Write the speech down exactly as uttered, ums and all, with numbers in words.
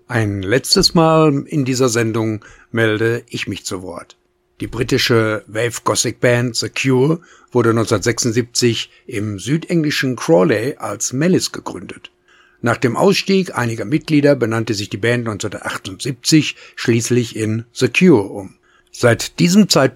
Ein letztes Mal in dieser Sendung melde ich mich zu Wort. Die britische Wave-Gothic-Band The Cure wurde neunzehnhundertsechsundsiebzig im südenglischen Crawley als Malice gegründet. Nach dem Ausstieg einiger Mitglieder benannte sich die Band neunzehnhundertachtundsiebzig schließlich in The Cure um. Seit diesem Zeitpunkt